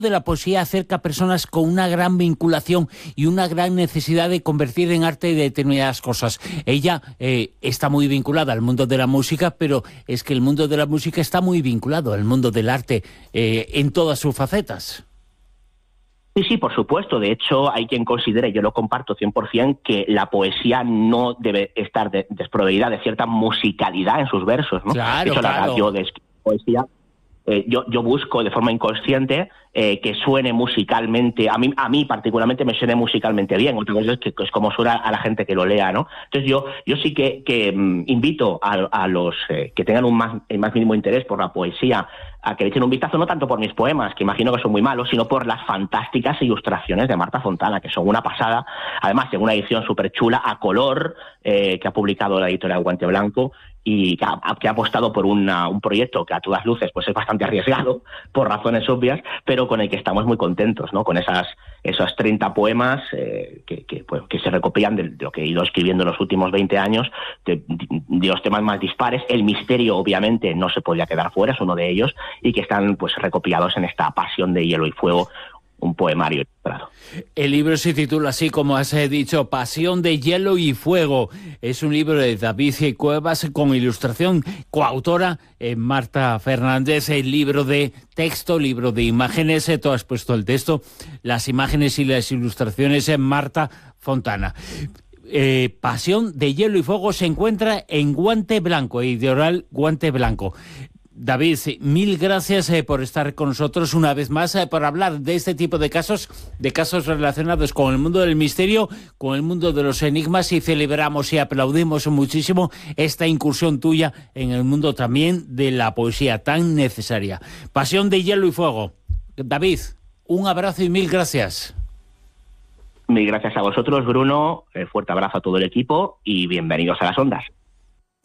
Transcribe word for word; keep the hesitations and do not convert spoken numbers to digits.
de la poesía acerca a personas con una gran vinculación y una gran necesidad de convertir en arte determinadas cosas. Ella eh, está muy vinculada al mundo de la música, pero es que el mundo de la música está muy vinculado al mundo del arte eh, en todas sus facetas. Sí, sí, por supuesto. De hecho, hay quien considere, yo lo comparto cien por ciento, que la poesía no debe estar de, desproveída de cierta musicalidad en sus versos, ¿no? Claro, Eso, claro. la verdad, yo de poesía... Eh, yo, yo busco de forma inconsciente eh, que suene musicalmente, a mí, a mí particularmente me suene musicalmente bien, otra cosa es que es como suena a la gente que lo lea, ¿no? Entonces yo, yo sí que, que um, invito a, a los eh, que tengan un más, el más mínimo interés por la poesía a que le echen un vistazo, no tanto por mis poemas, que imagino que son muy malos, sino por las fantásticas ilustraciones de Marta Fontana, que son una pasada, además en una edición súper chula, a color, eh, que ha publicado la editorial Guante Blanco, y que ha, que ha apostado por una, un proyecto que a todas luces pues es bastante arriesgado, por razones obvias, pero con el que estamos muy contentos, ¿no? Con esas esos treinta poemas eh, que, que, pues, que se recopilan de, de lo que he ido escribiendo en los últimos veinte años, de, de los temas más dispares. El misterio, obviamente, no se podía quedar fuera, es uno de ellos, y que están pues recopilados en esta Pasión de Hielo y Fuego, un poemario ilustrado. El libro se titula así, como has dicho, Pasión de Hielo y Fuego. Es un libro de David Cuevas con ilustración, coautora eh, Marta Fernández, el libro de texto, libro de imágenes, eh, tú has puesto el texto, las imágenes y las ilustraciones en Marta Fontana. Eh, Pasión de Hielo y Fuego se encuentra en Guante Blanco, editorial Guante Blanco. David, mil gracias eh, por estar con nosotros una vez más, eh, por hablar de este tipo de casos, de casos relacionados con el mundo del misterio, con el mundo de los enigmas, y celebramos y aplaudimos muchísimo esta incursión tuya en el mundo también de la poesía tan necesaria. Pasión de Hielo y Fuego. David, un abrazo y mil gracias. Mil gracias a vosotros, Bruno, eh, fuerte abrazo a todo el equipo y bienvenidos a las ondas.